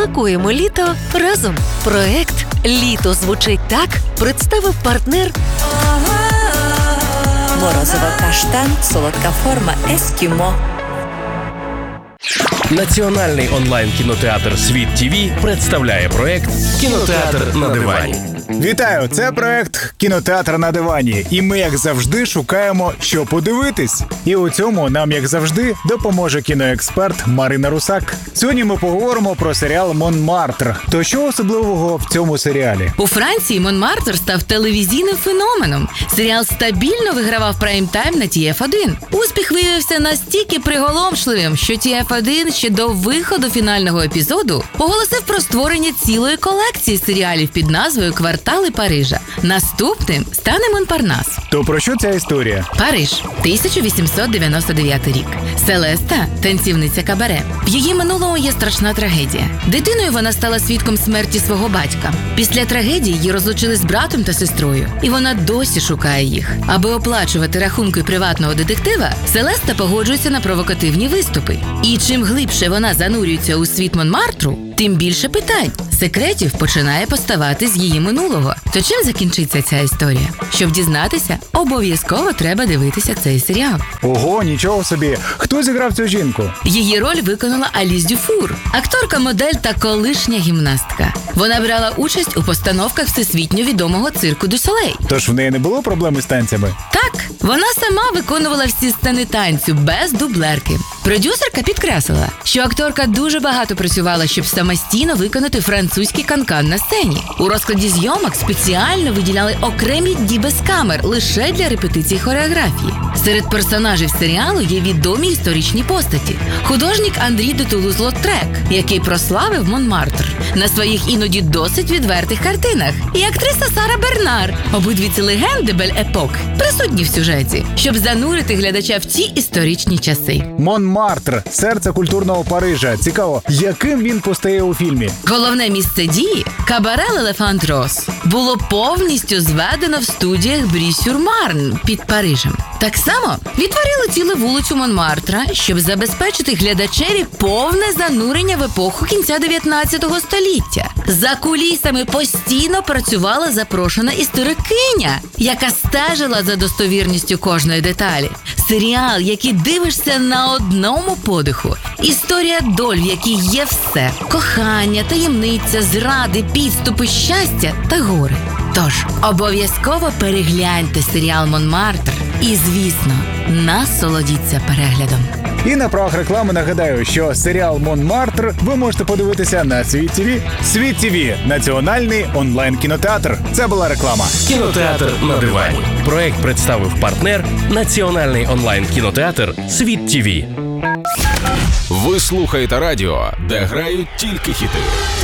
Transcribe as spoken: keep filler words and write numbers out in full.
Смакуємо літо разом. Проект «Літо звучить так» представив партнер Морозиво-каштан, солодка форма «Ескімо». Національний онлайн-кінотеатр «Світ ТІВІ» представляє проект «Кінотеатр на дивані». Вітаю! Це проект «Кінотеатр на дивані». І ми, як завжди, шукаємо, що подивитись. І у цьому нам, як завжди, допоможе кіноексперт Марина Русак. Сьогодні ми поговоримо про серіал «Монмартр». То що особливого в цьому серіалі? У Франції «Монмартр» став телевізійним феноменом. Серіал стабільно вигравав прайм-тайм на Ті Еф один. Успіх виявився настільки приголомшливим, що Ті Еф один ще до виходу фінального епізоду оголосив про створення цілої колекції серіалів під назвою «Квартали Парижа». Наступним стане Монпарнас. То про що ця історія? Париж, тисяча вісімсот дев'яносто дев'ятий рік. Селеста – танцівниця кабаре. В її минулому є страшна трагедія. Дитиною вона стала свідком смерті свого батька. Після трагедії її розлучили з братом та сестрою. І вона досі шукає їх. Аби оплачувати рахунки приватного детектива, Селеста погоджується на провокативні виступи. І чим глибше вона занурюється у світ Монмартру, тим більше питань, секретів починає поставати з її минулого. То чим закінчиться ця історія? Щоб дізнатися, обов'язково треба дивитися цей серіал. Ого, нічого собі! Хто зіграв цю жінку? Її роль виконала Аліс Дюфур, акторка, модель та колишня гімнастка. Вона брала участь у постановках всесвітньо відомого цирку Дю Солей. Тож в неї не було проблеми з танцями? Так, вона сама виконувала всі сцени танцю без дублерки. Продюсерка підкреслила, що акторка дуже багато працювала, щоб самостійно виконати французький канкан на сцені. У розкладі зйомок спеціально виділяли окремі дні без камер лише для репетиції хореографії. Серед персонажів серіалу є відомі історичні постаті. Художник Андрій де Тулуз-Лотрек, який прославив Монмартр на своїх іноді досить відвертих картинах, і актриса Сара Бернар. Обидві ці легенди Бель-Епок присутні в сюжеті, щоб занурити глядача в ці історичні часи. Монмартр – серце культурного Парижа. Цікаво, яким він постає у фільмі? Головне місце дії – кабаре «L'Elephant Rose» було повністю зведено в студіях Брі-Сюр-Марн під Парижем. Так само відтворили цілу вулицю Монмартра, щоб забезпечити глядачеві повне занурення в епоху кінця дев'ятнадцятого століття. За кулісами постійно працювала запрошена історикиня, яка стежила за достовірністю кожної деталі. Серіал, який дивишся на одному подиху. Історія доль, в якій є все. Кохання, таємниця, зради, підступи, щастя та горе. Тож, обов'язково перегляньте серіал «Монмартр» і, звісно, насолодіться переглядом. І на правах реклами нагадаю, що серіал «Монмартр» ви можете подивитися на Світ ТІВІ. Світ ТІВІ – національний онлайн-кінотеатр. Це була реклама. Кінотеатр на дивані. Проект представив партнер Національний онлайн-кінотеатр «Світ ТІВІ». Ви слухаєте радіо, де грають тільки хіти.